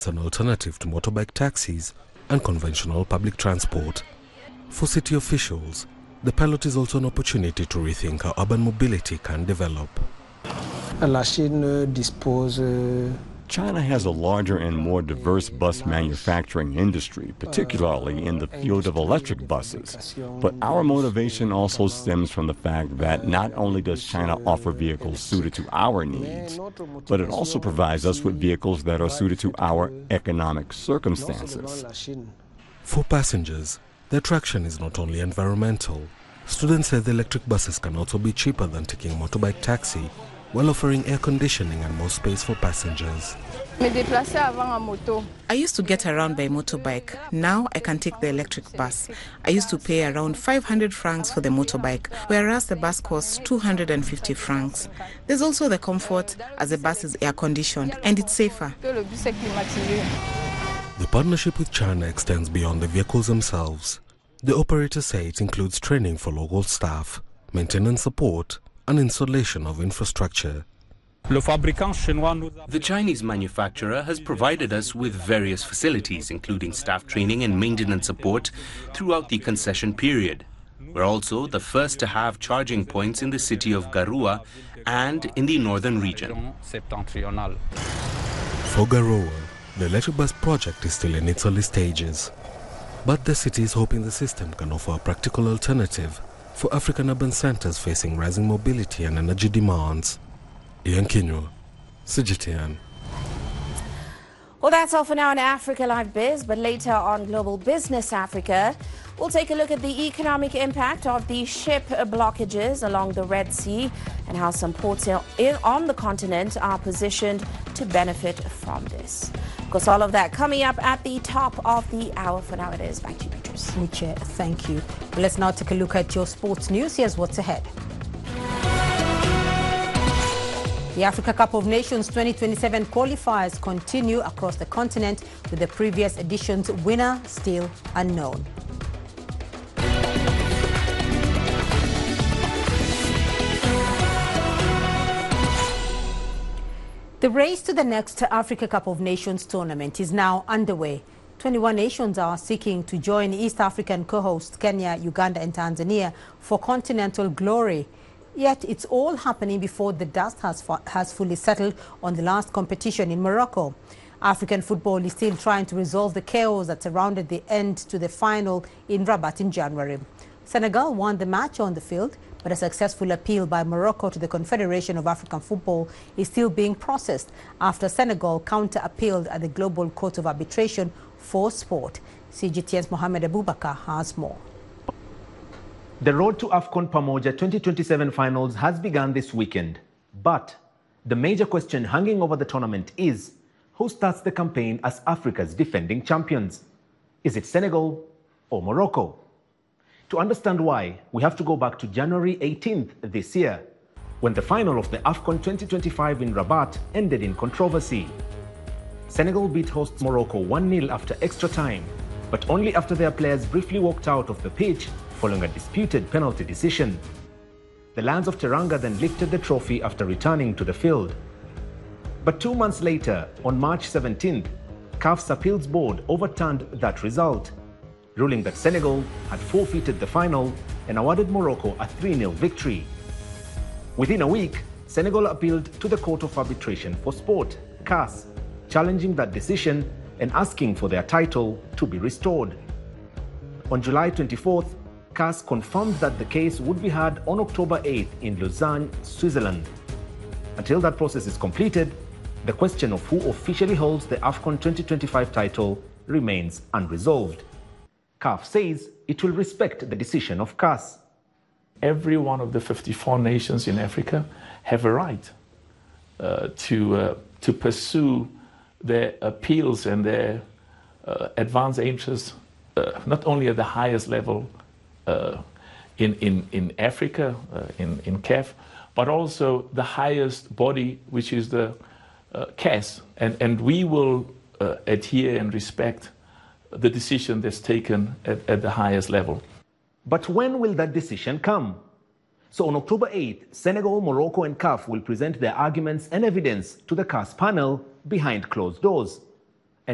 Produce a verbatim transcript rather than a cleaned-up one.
an alternative to motorbike taxis and conventional public transport. For city officials, the pilot is also an opportunity to rethink how urban mobility can develop. China has a larger and more diverse bus manufacturing industry, particularly in the field of electric buses. But our motivation also stems from the fact that not only does China offer vehicles suited to our needs, but it also provides us with vehicles that are suited to our economic circumstances. For passengers, the attraction is not only environmental. Students say the electric buses can also be cheaper than taking a motorbike taxi, while offering air conditioning and more space for passengers. I used to get around by motorbike. Now I can take the electric bus. I used to pay around five hundred francs for the motorbike, whereas the bus costs two hundred fifty francs. There's also the comfort, as the bus is air conditioned and it's safer. The partnership with China extends beyond the vehicles themselves. The operators say it includes training for local staff, maintenance support, and installation of infrastructure. The Chinese manufacturer has provided us with various facilities, including staff training and maintenance support throughout the concession period. We're also the first to have charging points in the city of Garoua and in the northern region. For Garoua, the electric bus project is still in its early stages. But the city is hoping the system can offer a practical alternative for African urban centers facing rising mobility and energy demands. Ian Kinyo, C G T N. Well, that's all for now in Africa Live Biz, but later on Global Business Africa, we'll take a look at the economic impact of the ship blockages along the Red Sea and how some ports in, on the continent are positioned to benefit from this. Of course, all of that coming up at the top of the hour. For now, it is back to you, Beatrice. Uche, thank you. Well, let's now take a look at your sports news. Here's what's ahead. The Africa Cup of Nations twenty twenty-seven qualifiers continue across the continent, with the previous edition's winner still unknown. The race to the next Africa Cup of Nations tournament is now underway. twenty-one nations are seeking to join East African co-hosts Kenya, Uganda and Tanzania for continental glory. Yet it's all happening before the dust has, has fully settled on the last competition in Morocco. African football is still trying to resolve the chaos that surrounded the end to the final in Rabat in January. Senegal won the match on the field, but a successful appeal by Morocco to the Confederation of African Football is still being processed after Senegal counter-appealed at the Global Court of Arbitration for Sport. C G T N's Mohamed Abubakar has more. The road to AFCON Pamoja twenty twenty-seven finals has begun this weekend. But the major question hanging over the tournament is, who starts the campaign as Africa's defending champions? Is it Senegal or Morocco? To understand why, we have to go back to January eighteenth this year, when the final of the AFCON twenty twenty-five in Rabat ended in controversy. Senegal beat hosts Morocco one nil after extra time, but only after their players briefly walked out of the pitch following a disputed penalty decision. The Lions of Teranga then lifted the trophy after returning to the field. But two months later, on March seventeenth, C A F's Appeals Board overturned that result, ruling that Senegal had forfeited the final and awarded Morocco a three nil victory. Within a week, Senegal appealed to the Court of Arbitration for Sport, C A S, challenging that decision and asking for their title to be restored. On July twenty-fourth, C A S confirmed that the case would be heard on October eighth in Lausanne, Switzerland. Until that process is completed, the question of who officially holds the AFCON twenty twenty-five title remains unresolved. C A F says it will respect the decision of C A S. Every one of the fifty-four nations in Africa have a right uh, to, uh, to pursue their appeals and their uh, advanced interests, uh, not only at the highest level uh, in, in, in Africa, uh, in, in C A F, but also the highest body, which is the uh, C A S. And, and we will uh, adhere and respect the decision that's taken at, at the highest level. But when will that decision come? So on October eighth, Senegal, Morocco and C A F will present their arguments and evidence to the C A S panel behind closed doors.